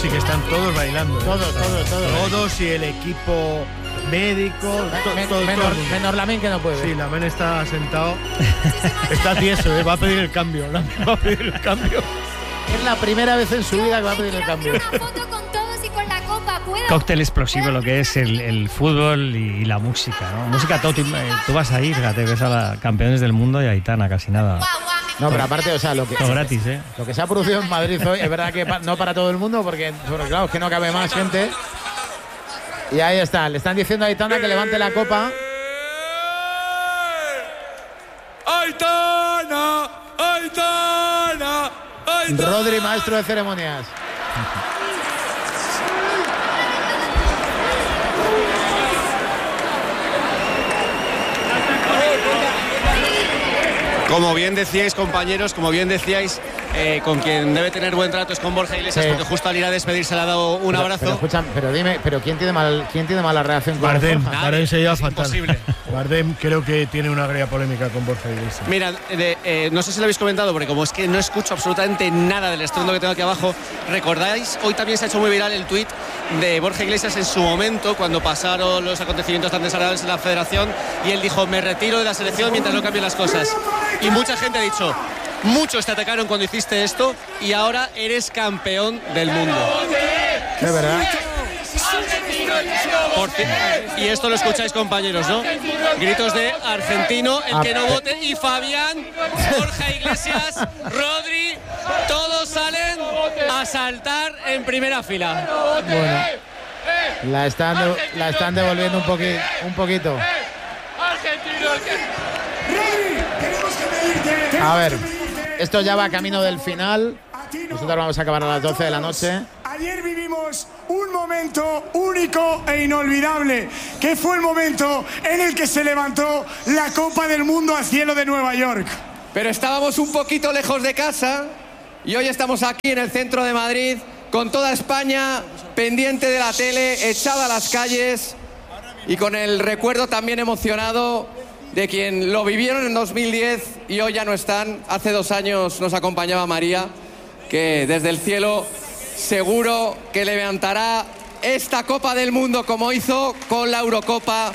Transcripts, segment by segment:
sí que están todos bailando. Todos. Y el equipo médico, Menos Lamine, que no puede. Sí, Lamine está sentado. Está tieso, va a pedir el cambio. Va a pedir el cambio. Es la primera vez en su vida que va a pedir el cambio. Cóctel explosivo lo que es el fútbol y la música, ¿no? Música, tú vas a ir, fíjate, ves a los campeones del mundo y Aitana, casi nada. No, pero aparte, o sea, lo que todo gratis, ¿eh? Lo que se ha producido en Madrid hoy, es verdad que no para todo el mundo, porque claro, es que no cabe más gente. Y ahí está, le están diciendo a Aitana que levante la copa. ¡Aitana! ¡Aitana! ¡Aitana! Rodri, maestro de ceremonias. Como bien decíais, compañeros, con quien debe tener buen trato es con Borja Iglesias, porque justo al ir a despedirse le ha dado un abrazo. Pero dime, ¿quién tiene mala reacción con Bardem? Borja? Bardem se lleva fatal. Imposible. Bardem creo que tiene una gran polémica con Borja Iglesias. Mira, no sé si lo habéis comentado, porque como es que no escucho absolutamente nada del estruendo que tengo aquí abajo, ¿recordáis? Hoy también se ha hecho muy viral el tuit de Borja Iglesias en su momento, cuando pasaron los acontecimientos tan desagradables en la federación, y él dijo: me retiro de la selección mientras no cambien las cosas. Y mucha gente ha dicho: muchos te atacaron cuando hiciste esto y ahora eres campeón del mundo. Es verdad. Y esto lo escucháis, compañeros, ¿no? Gritos de argentino, el que no vote, y Fabián, Borja Iglesias, Rodri, todos salen a saltar en primera fila. Bueno, la están devolviendo un poquito. A ver, esto ya va camino del final. Nosotros vamos a acabar a las 12 de la noche. Ayer vivimos un momento único e inolvidable, que fue el momento en el que se levantó la Copa del Mundo al cielo de Nueva York. Pero estábamos un poquito lejos de casa y hoy estamos aquí en el centro de Madrid, con toda España pendiente de la tele, echada a las calles, y con el recuerdo también emocionado de quien lo vivieron en 2010 y hoy ya no están. Hace 2 años nos acompañaba María, que desde el cielo seguro que levantará esta Copa del Mundo como hizo con la Eurocopa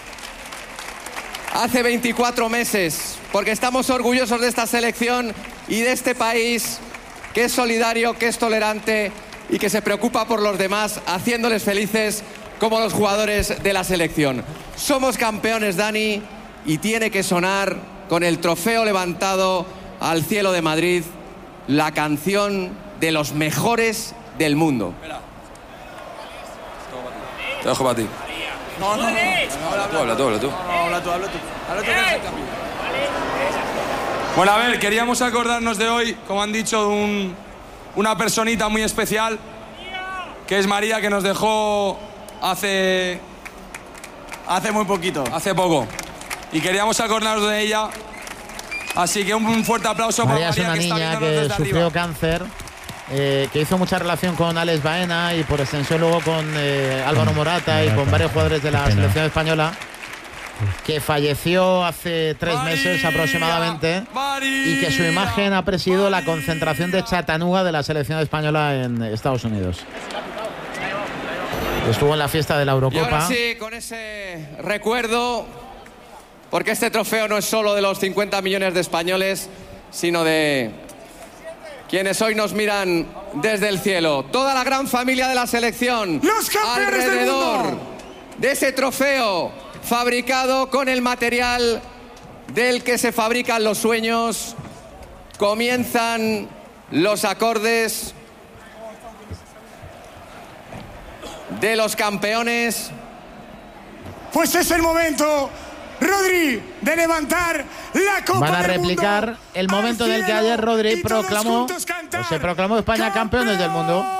hace 24 meses, porque estamos orgullosos de esta selección y de este país que es solidario, que es tolerante y que se preocupa por los demás, haciéndoles felices como los jugadores de la selección. Somos campeones, Dani, y tiene que sonar, con el trofeo levantado al cielo de Madrid, la canción de los mejores del mundo. Te dejo para ti. No. Habla tú. Bueno, a ver, queríamos acordarnos de hoy, como han dicho, una personita muy especial, que es María, que nos dejó hace muy poquito. Hace poco. Y queríamos acordarnos de ella. Así que un fuerte aplauso para María, es una niña que sufrió cáncer, que hizo mucha relación con Alex Baena y por extensión luego con Álvaro Morata y con varios jugadores de la selección española, que falleció hace 3 meses aproximadamente, y que su imagen ha presidido la concentración de Chattanooga de la selección española en Estados Unidos. Estuvo en la fiesta de la Eurocopa. Y ahora sí, con ese recuerdo, porque este trofeo no es solo de los 50 millones de españoles, sino de quienes hoy nos miran desde el cielo. Toda la gran familia de la selección, ¡los campeones alrededor del mundo! De ese trofeo, fabricado con el material del que se fabrican los sueños. Comienzan los acordes de los campeones. Pues es el momento, Rodri, de levantar la Copa Van a del replicar mundo el momento en el que ayer Rodri proclamó, se proclamó España campeones del mundo.